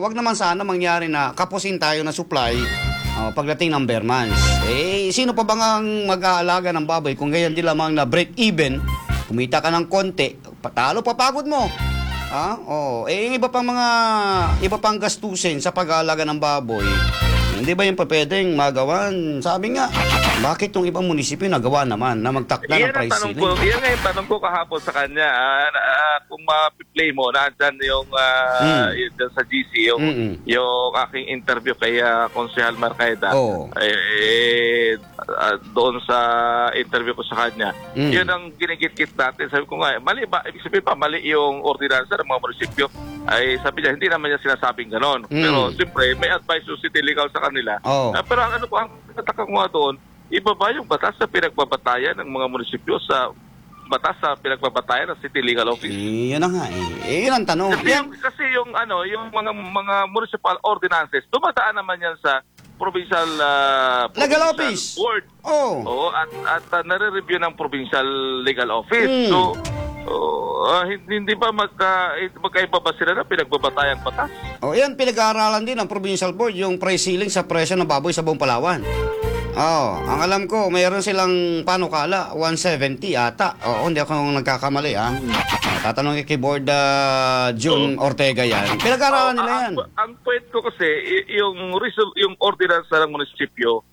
wag naman sana mangyari na kapusin tayo na supply pagdating ng bare months. Sino pa bang ang mag-aalaga ng baboy kung ganyan din lamang na break even, kumita ka ng konti, patalo papagod mo. Yung iba pang gastusin sa pag-aalaga ng baboy, hindi ba yung pwedeng magawan? Sabi nga, bakit yung ibang munisipyo nagawa naman na magtakda ng price ceiling? Yan nga yung tanong ko kahapon sa kanya. Kung ma-play mo, nandyan yung yung sa GC, yung aking interview kay Konsehal Marcaida. Doon sa interview ko sa kanya. Yun ang ginigit-git natin. Sabi ko nga, mali ba? Ibig sabihin pa, mali yung ordinansa ng mga munisipyo. Ay sabi niya, hindi naman niya sinasabing ganon. Pero siyempre, may advice yung City Legal sa kanila. Pero ang nataka ko nga doon, iba ba yung batas sa pinagbabatayan ng mga munisipyo sa batas sa pinagbabatayan ng City Legal Office? Yun na nga yun ang tanong. Kasi yung mga municipal ordinances, dumadaan naman yan sa provincial legal office board. At nare-review ng provincial legal office. So hindi ba magkaiba ba sila na pinagbabatayang batas? Yan, pinag-aaralan din ng provincial board yung price ceiling sa presyo ng baboy sa buong Palawan. Ang alam ko, mayroon silang panukala, 170 ata. Hindi ako nagkakamali, tatanungin kay Board June Ortega yan. Pinag-aaralan nila yan. Ang point ko kasi, yung ordinance ng munisipyo,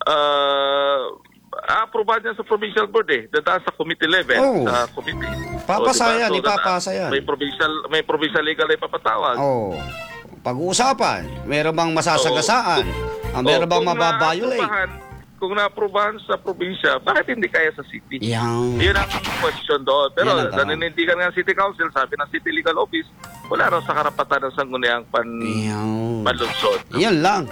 aprobahan niya sa provincial board dadaan sa committee level, sa committee. Papasa yan, ipapasa yan. May provincial legal na ipapatawag. Pag-uusapan, meron bang masasagasaan? Meron bang mababiolate? Kung na-aprobahan sa probinsya, bakit hindi kaya sa city? Yun ang question doon. Pero naninindigan nga City Council, sabi ng City Legal Office, wala raw sa karapatan ng sangguniang panlunsod. Yan lang.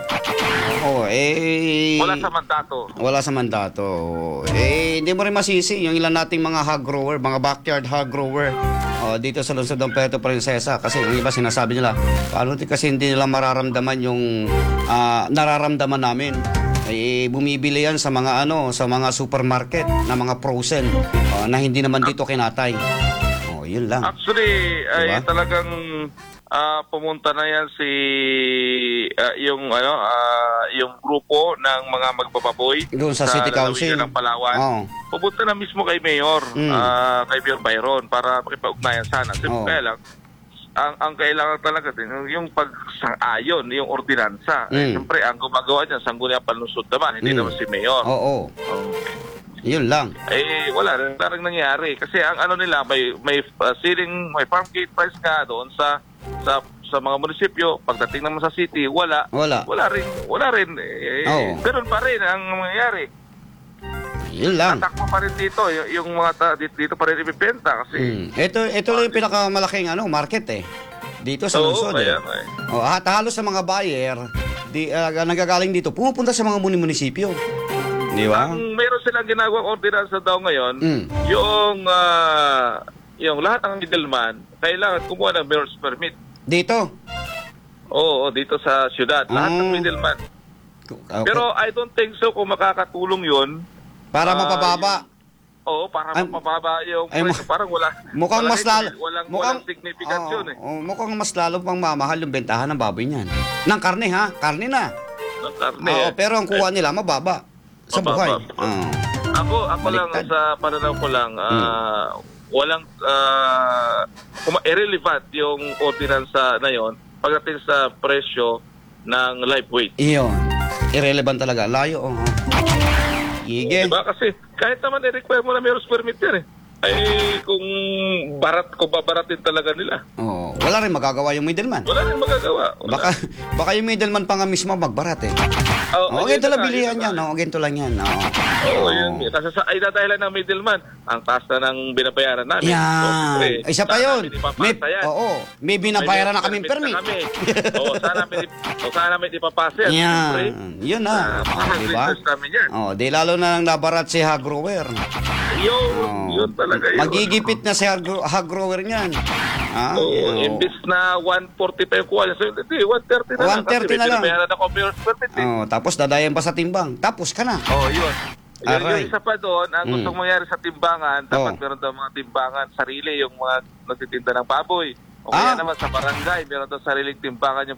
Wala sa mandato. Hindi mo rin masisi yung ilan nating mga hog grower, mga backyard hog grower dito sa lungsod ng Puerto Princesa. Kasi yung iba sinasabi nila, paano kasi hindi nila mararamdaman yung nararamdaman namin. Bumibili yan sa mga supermarket na mga frozen na hindi naman dito kinatay. Yun lang. Actually, diba? Talagang pumunta na yan yung grupo ng mga magbababoy doon sa City Council ng Palawan. Pupunta na mismo kay Mayor, kay Mayor Byron para makipag-ugnayan sana. Kaya lang, ang kailangan talaga din yung pag-ayon, yung ordinansa. Siyempre, ang gumagawa niya, sangguniang panlusod naman, hindi naman si Mayor. Yun lang. Wala rin nangyari. Kasi ang nila, may ceiling, may farm gate price nga doon sa mga munisipyo. Pagdating naman sa city, wala rin. Ganun pa rin ang mangyayari. Yun lang. Tatakbo pa rin dito, yung mga dito pa rin ibibenta kasi. Ito lang yung pinakamalaking market dito sa lungsod. Halos sa mga buyer nagagaling dito, pumupunta sa mga munisipyo. Di ba? Mayroon silang ginagawang ordinance daw ngayon, yung lahat ng middleman kailangan kumuha ng mayor's permit. Dito? Oo, dito sa syudad. Lahat ng middleman. Okay. Pero I don't think so kung makakatulong yun. Para mapababa? Para mapababa yung presyo. Parang walang significance mukhang mas lalo pang mamahal yung bentahan ng baboy niyan. Ng karne karne na. Ng karne. Pero ang kuha nila mababa. Sa buhay. Ako lang, sa pananaw ko lang, walang irrelevant yung ordinansa na yon pagdating sa presyo ng live weight. Iyon. Irrelevant talaga. Layo. Sige. Diba? Kasi kahit naman i-require mo na mayroong permit yan kung babaratin talaga nila. Wala rin magagawa yung middleman. Wala rin magagawa. Baka yung middleman pa nga mismo magbarat ganito lang bilihan yan. Ganito lang yan. Yun. Kasi ay dadahilan ng middleman, ang taas na ng binabayaran namin. Yan. Isa pa yun. May binabayaran na kaming permit. Sana may ipapasa yan. Yan. Yun na. Diba? Di lalo na nang nabarat si hog grower. Yun talaga yun. Magigipit na si hog grower niyan. Imbis na 145 kuha, so hindi, 130 na lang. 130 na lang. Kasi ako mayor's permit. Tapos dadayan pa sa timbang. Tapos ka na. Yun. Yung isa pa doon, ang gustong mangyari sa timbangan, dapat meron daw mga timbangan sarili, yung mga nagtitinda ng baboy. O kaya naman sa barangay, meron daw sariling timbangan yung